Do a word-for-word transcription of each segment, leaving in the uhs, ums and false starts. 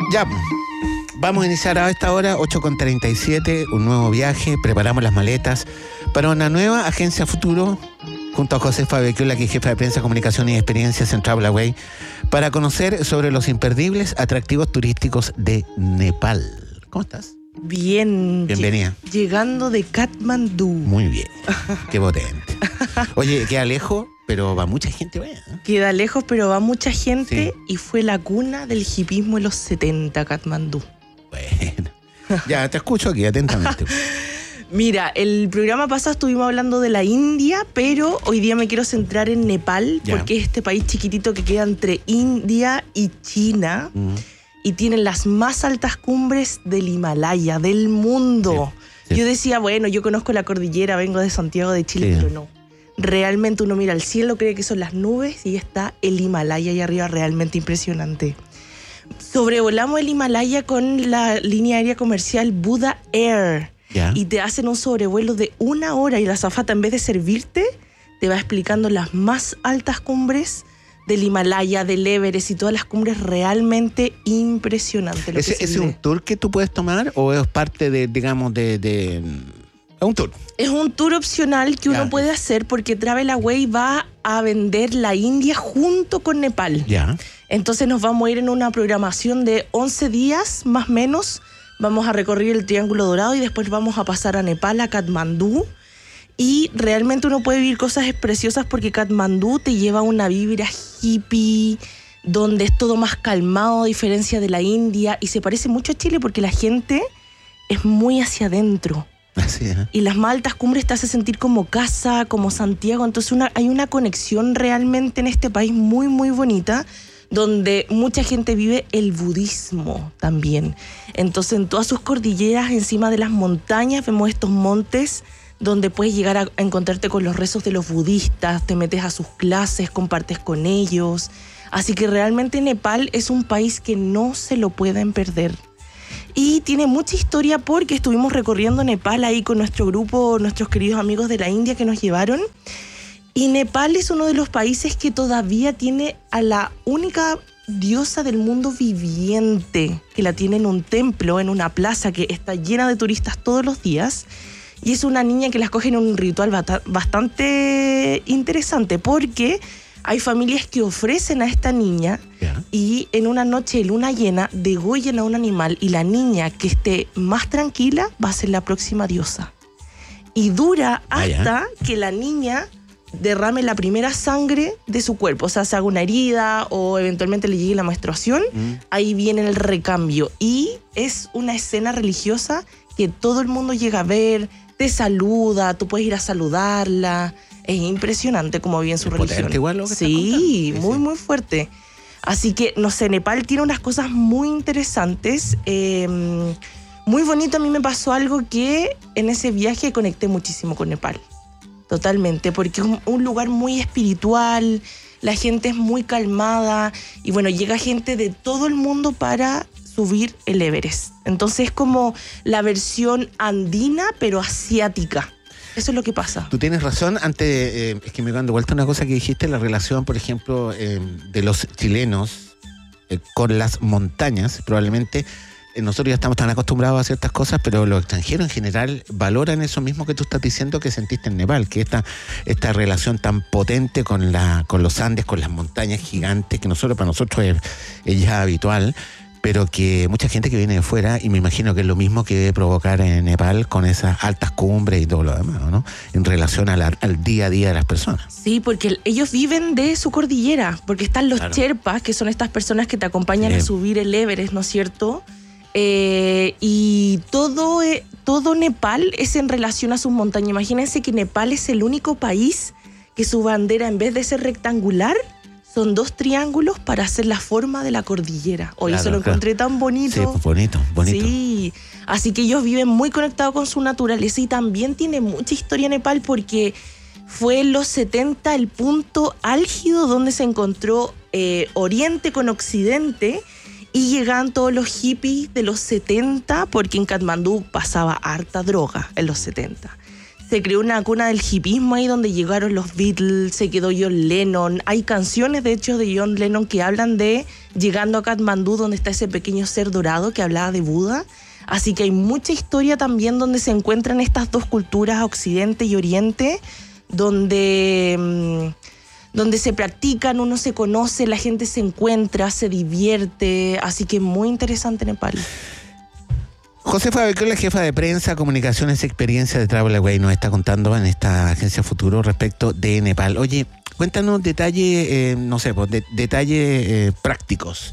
Ya, vamos a iniciar a esta hora, ocho con treinta y siete, un nuevo viaje. Preparamos las maletas para una nueva agencia futuro, junto a Josefa Becchiola, que es jefa de prensa, comunicación y experiencias en Travel Away, para conocer sobre los imperdibles atractivos turísticos de Nepal. ¿Cómo estás? Bien. Bienvenida. Llegando de Katmandú. Muy bien. Qué potente. Oye, queda lejos, pero va mucha gente, ¿eh? Queda lejos, pero va mucha gente, Sí. y fue la cuna del hipismo en los setenta, Katmandú. Bueno. Ya, te escucho aquí atentamente. Mira, el programa pasado estuvimos hablando de la India, pero hoy día me quiero centrar en Nepal, Ya. porque es este país chiquitito que queda entre India y China, Mm. y tienen las más altas cumbres del Himalaya, del mundo. Sí, sí. Yo decía, bueno, yo conozco la cordillera, vengo de Santiago de Chile, Sí. pero no. Realmente uno mira al cielo, cree que son las nubes y está el Himalaya ahí arriba, realmente impresionante. Sobrevolamos el Himalaya con la línea aérea comercial Buddha Air. Ya. Y te hacen un sobrevuelo de una hora y la azafata, en vez de servirte, te va explicando las más altas cumbres del Himalaya, del Everest y todas las cumbres. Realmente impresionante. Lo ¿Ese que ese se es un vive. tour que tú puedes tomar o es parte de, digamos, de... de... Es un tour. Es un tour opcional que uno Ya. puede hacer porque Travel Away va a vender la India junto con Nepal. Ya. Entonces nos vamos a ir en una programación de once días, más o menos. Vamos a recorrer el Triángulo Dorado y después vamos a pasar a Nepal, a Katmandú. Y realmente uno puede vivir cosas preciosas porque Katmandú te lleva a una vibra hippie, donde es todo más calmado, a diferencia de la India. Y se parece mucho a Chile porque la gente es muy hacia adentro. Así es. Y las más altas cumbres te hace sentir como casa, como Santiago. Entonces una, hay una conexión realmente en este país muy, muy bonita, donde mucha gente vive el budismo también. Entonces en todas sus cordilleras, encima de las montañas, vemos estos montes donde puedes llegar a encontrarte con los rezos de los budistas, te metes a sus clases, compartes con ellos. Así que realmente Nepal es un país que no se lo pueden perder. Y tiene mucha historia porque estuvimos recorriendo Nepal ahí con nuestro grupo, nuestros queridos amigos de la India que nos llevaron. Y Nepal es uno de los países que todavía tiene a la única diosa del mundo viviente, que la tiene en un templo, en una plaza que está llena de turistas todos los días. Y es una niña que la escogen en un ritual bata- bastante interesante porque hay familias que ofrecen a esta niña Ya. y en una noche de luna llena degollan a un animal y la niña que esté más tranquila va a ser la próxima diosa. Y dura Ah, ya. hasta que la niña derrame la primera sangre de su cuerpo, o sea, se haga una herida o eventualmente le llegue la menstruación, Mm. ahí viene el recambio. Y es una escena religiosa que todo el mundo llega a ver, te saluda, tú puedes ir a saludarla. Es impresionante cómo vive en su Es religión. potente igual lo que estás sí, contando. Sí, muy, sí. muy fuerte. Así que, no sé, Nepal tiene unas cosas muy interesantes. Eh, muy bonito. A mí me pasó algo que en ese viaje conecté muchísimo con Nepal. Totalmente, porque es un, un lugar muy espiritual, la gente es muy calmada y bueno, llega gente de todo el mundo para subir el Everest. Entonces es como la versión andina, pero asiática. Eso es lo que pasa. Tú tienes razón. Antes, eh, es que me dando vuelta una cosa que dijiste, la relación, por ejemplo, eh, de los chilenos eh, con las montañas. Probablemente eh, nosotros ya estamos tan acostumbrados a ciertas cosas, pero los extranjeros en general valoran eso mismo que tú estás diciendo que sentiste en Nepal, que esta, esta relación tan potente con, la, con los Andes, con las montañas gigantes, que nosotros para nosotros es, es ya habitual, pero que mucha gente que viene de fuera, y me imagino que es lo mismo que debe provocar en Nepal con esas altas cumbres y todo lo demás, ¿no? En relación a la, al día a día de las personas. Sí, porque el- ellos viven de su cordillera, porque están los Claro. Sherpas, que son estas personas que te acompañan Sí. a subir el Everest, ¿no es cierto? Eh, y todo, eh, todo Nepal es en relación a sus montañas. Imagínense que Nepal es el único país que su bandera, en vez de ser rectangular, son dos triángulos para hacer la forma de la cordillera. Hoy Claro, eso lo claro. encontré tan bonito. Sí, pues bonito, bonito. Sí, así que ellos viven muy conectados con su naturaleza y también tiene mucha historia Nepal porque fue en los setenta el punto álgido donde se encontró eh, Oriente con Occidente y llegaban todos los hippies de los setenta porque en Katmandú pasaba harta droga en los setenta. Se creó una cuna del hippismo ahí donde llegaron los Beatles, se quedó John Lennon. Hay canciones, de hecho, de John Lennon que hablan de llegando a Katmandú, donde está ese pequeño ser dorado que hablaba de Buda. Así que hay mucha historia también donde se encuentran estas dos culturas, Occidente y Oriente, donde, donde se practican, uno se conoce, la gente se encuentra, se divierte. Así que muy interesante Nepal. Josefa Becol, la jefa de prensa, comunicaciones y experiencia de Travelaway, nos está contando en esta agencia Futuro respecto de Nepal. Oye, cuéntanos detalles, eh, no sé, pues, de, detalles eh, prácticos.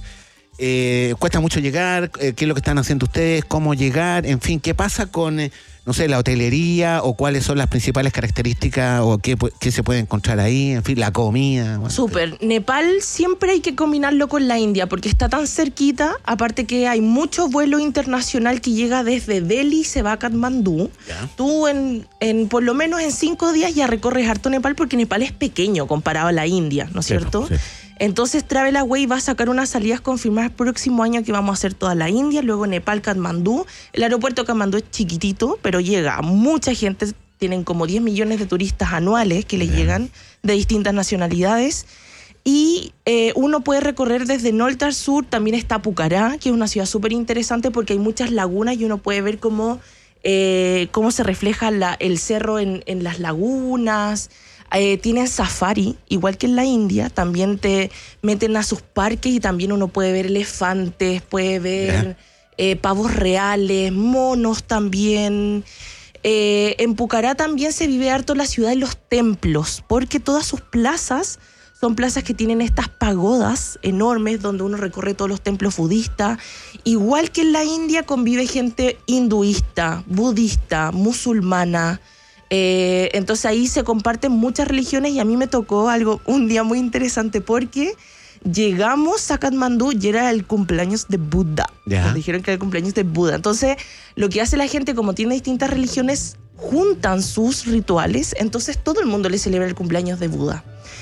Eh, ¿Cuesta mucho llegar? Eh, ¿Qué es lo que están haciendo ustedes? ¿Cómo llegar? En fin, ¿qué pasa con, eh, no sé, la hotelería? ¿O cuáles son las principales características? ¿O qué, qué se puede encontrar ahí? En fin, la comida. Bueno, Súper. Nepal siempre hay que combinarlo con la India porque está tan cerquita. Aparte que hay mucho vuelo internacional que llega desde Delhi y se va a Katmandú. ¿Ya? Tú en, en por lo menos en cinco días ya recorres harto Nepal porque Nepal es pequeño comparado a la India, ¿no es cierto? Sí. Entonces Travelaway va a sacar unas salidas confirmadas el próximo año que vamos a hacer toda la India, luego Nepal, Katmandú. El aeropuerto de Katmandú es chiquitito, pero llega a mucha gente, tienen como diez millones de turistas anuales que les llegan de distintas nacionalidades. Y eh, uno puede recorrer desde norte al sur, también está Pucará, que es una ciudad súper interesante porque hay muchas lagunas y uno puede ver cómo, eh, cómo se refleja la, el cerro en, en las lagunas. Eh, tienen safari, igual que en la India, también te meten a sus parques y también uno puede ver elefantes, puede ver eh, pavos reales, monos también. Eh, en Pucará también se vive harto la ciudad de los templos, porque todas sus plazas son plazas que tienen estas pagodas enormes donde uno recorre todos los templos budistas. Igual que en la India convive gente hinduista, budista, musulmana. Eh, entonces ahí se comparten muchas religiones y a mí me tocó algo un día muy interesante porque llegamos a Katmandú y era el cumpleaños de Buda. Nos dijeron que era el cumpleaños de Buda. Entonces lo que hace la gente, como tiene distintas religiones, juntan sus rituales, entonces todo el mundo le celebra el cumpleaños de Buda.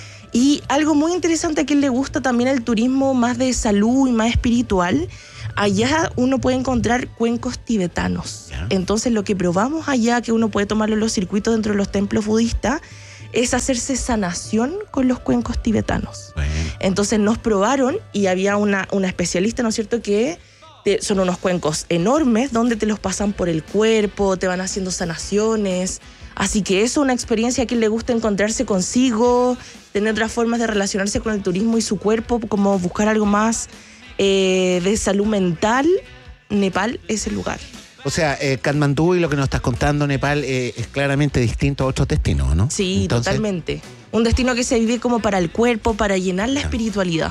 Y algo muy interesante a quien le gusta también el turismo más de salud y más espiritual, allá uno puede encontrar cuencos tibetanos. ¿Ya? Entonces lo que probamos allá, que uno puede tomarlo en los circuitos dentro de los templos budistas, es hacerse sanación con los cuencos tibetanos. Bueno. Entonces nos probaron y había una, una especialista, ¿no es cierto?, que te, son unos cuencos enormes donde te los pasan por el cuerpo, te van haciendo sanaciones. Así que eso es una experiencia a quien le gusta encontrarse consigo, tener otras formas de relacionarse con el turismo y su cuerpo, como buscar algo más eh, de salud mental. Nepal es el lugar. O sea, eh, Katmandú y lo que nos estás contando, Nepal, eh, es claramente distinto a otros destinos, ¿no? Sí, entonces, totalmente. Un destino que se vive como para el cuerpo, para llenar la espiritualidad.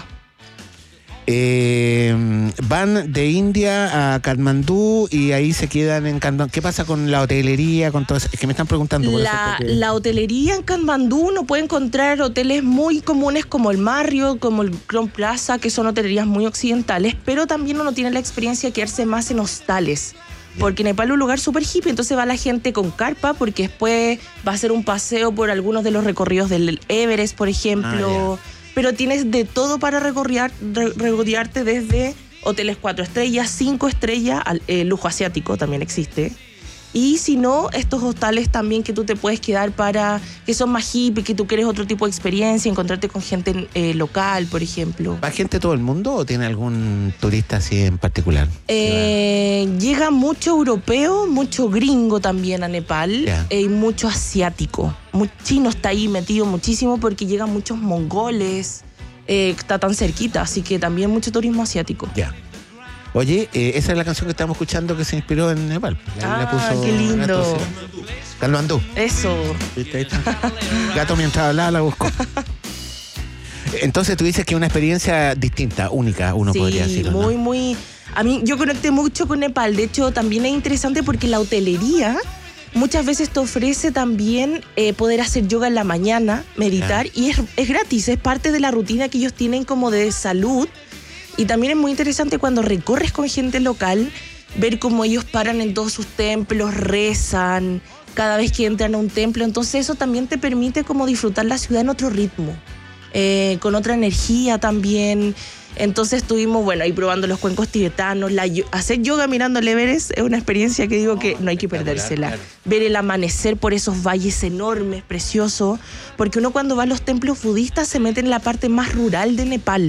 Eh, van de India a Katmandú y ahí se quedan en Katmandú. ¿Qué pasa con la hotelería, con todo eso? Es que me están preguntando por la, eso. La hotelería en Katmandú uno puede encontrar hoteles muy comunes como el Marriott, como el Crown Plaza, que son hotelerías muy occidentales, pero también uno tiene la experiencia de quedarse más en hostales. Porque Nepal es un lugar súper hippie, entonces va la gente con carpa porque después va a hacer un paseo por algunos de los recorridos del Everest, por ejemplo. Ah, pero tienes de todo para recorrer, regodearte desde hoteles cuatro estrellas, cinco estrellas, eh, lujo asiático también existe. Y si no, estos hostales también que tú te puedes quedar para, que son más hippies, que tú quieres otro tipo de experiencia, encontrarte con gente eh, local, por ejemplo. ¿Va gente de todo el mundo o tiene algún turista así en particular? Eh, llega mucho europeo, mucho gringo también a Nepal, yeah. eh, y mucho asiático. Muy chino está ahí metido muchísimo porque llegan muchos mongoles, eh, está tan cerquita, así que también mucho turismo asiático. Ya. Yeah. Oye, eh, esa es la canción que estamos escuchando que se inspiró en Nepal. La, ah, la puso qué lindo. Katmandú. Eso. ¿Viste? Ahí está. Gato mientras hablaba la busco. Entonces tú dices que es una experiencia distinta, única, uno sí, podría decirlo. Sí, muy, ¿no? muy... A mí, yo conecté mucho con Nepal. De hecho, también es interesante porque la hotelería muchas veces te ofrece también eh, poder hacer yoga en la mañana, meditar, claro. y es, es gratis, es parte de la rutina que ellos tienen como de salud. Y también es muy interesante cuando recorres con gente local, ver cómo ellos paran en todos sus templos, rezan cada vez que entran a un templo. Entonces eso también te permite como disfrutar la ciudad en otro ritmo, eh, con otra energía también. Entonces estuvimos, bueno, ahí probando los cuencos tibetanos. La, hacer yoga mirando el Everest es una experiencia que digo que no hay que perdérsela. Claro. Ver el amanecer por esos valles enormes, preciosos, porque uno cuando va a los templos budistas se mete en la parte más rural de Nepal.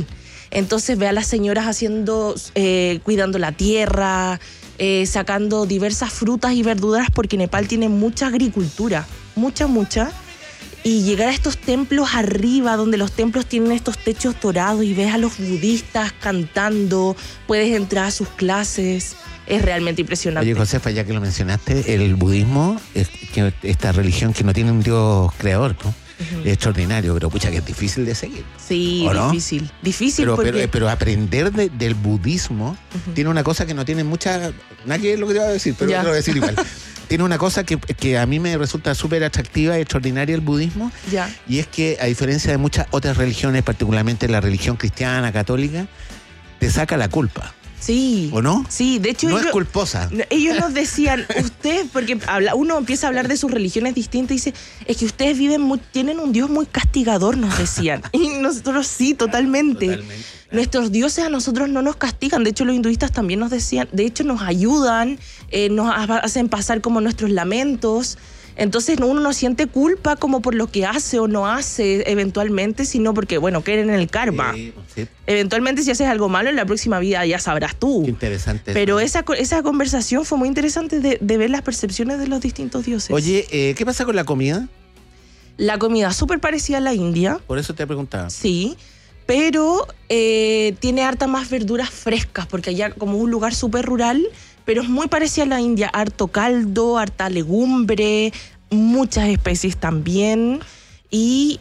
Entonces ve a las señoras haciendo, eh, cuidando la tierra, eh, sacando diversas frutas y verduras, porque Nepal tiene mucha agricultura, mucha, mucha. Y llegar a estos templos arriba, donde los templos tienen estos techos dorados y ves a los budistas cantando, puedes entrar a sus clases, es realmente impresionante. Oye, Josefa, ya que lo mencionaste, el budismo, es que esta religión que no tiene un Dios creador, ¿no? Uh-huh. Es extraordinario, pero pucha que es difícil de seguir. Sí, ¿no? difícil. Difícil pero, porque... pero, pero aprender de, del budismo uh-huh. tiene una cosa que no tiene mucha... Nada que es lo que te voy a decir, pero ya. Te lo voy a decir igual. Tiene una cosa que, que a mí me resulta súper atractiva y extraordinaria el budismo, ya. y es que, a diferencia de muchas otras religiones, particularmente la religión cristiana, católica, te saca la culpa. Sí. ¿O no? Sí, de hecho... No ellos, es culposa. Ellos nos decían, usted, porque habla, uno empieza a hablar de sus religiones distintas y dice, es que ustedes viven muy, tienen un Dios muy castigador, nos decían. Y nosotros sí, totalmente. Totalmente. Nuestros dioses a nosotros no nos castigan. De hecho, los hinduistas también nos decían, de hecho nos ayudan, eh, nos hacen pasar como nuestros lamentos. Entonces uno no siente culpa como por lo que hace o no hace eventualmente, sino porque, bueno, creen en el karma. Sí, sí. Eventualmente si haces algo malo en la próxima vida ya sabrás tú. Qué interesante. Pero eso. esa, esa conversación fue muy interesante de, de ver las percepciones de los distintos dioses. Oye, eh, ¿qué pasa con la comida? La comida súper parecida a la India. Por eso te preguntaba. Sí, pero eh, tiene harta más verduras frescas, porque allá como un lugar súper rural, pero es muy parecida a la India. Harto caldo, harta legumbre, muchas especies también. Y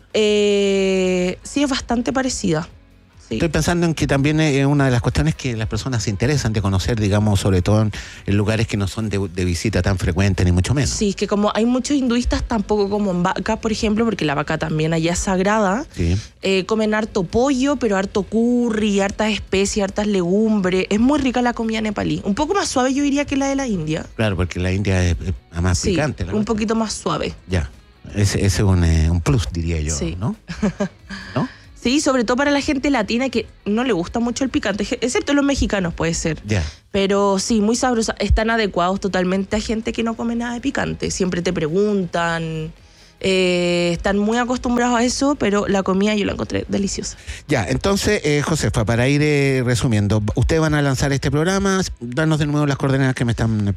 eh, sí, es bastante parecida. Sí. Estoy pensando en que también es una de las cuestiones que las personas se interesan de conocer, digamos, sobre todo en, en lugares que no son de, de visita tan frecuente, ni mucho menos. Sí, es que como hay muchos hinduistas, tampoco como en vaca, por ejemplo, porque la vaca también allá es sagrada, sí. eh, comen harto pollo, pero harto curry, hartas especies, hartas legumbres. Es muy rica la comida nepalí. Un poco más suave yo diría que la de la India. Claro, porque la India es, es más sí, picante. un poquito más suave. Ya, ese, ese es un, eh, un plus, diría yo, sí. ¿no? ¿No? Sí, sobre todo para la gente latina que no le gusta mucho el picante, excepto los mexicanos puede ser. Ya. Pero sí, muy sabrosa. Están adecuados totalmente a gente que no come nada de picante. Siempre te preguntan, eh, están muy acostumbrados a eso, pero la comida yo la encontré deliciosa. Ya, entonces, eh, Josefa, para ir eh, resumiendo, ustedes van a lanzar este programa, danos de nuevo las coordenadas que me están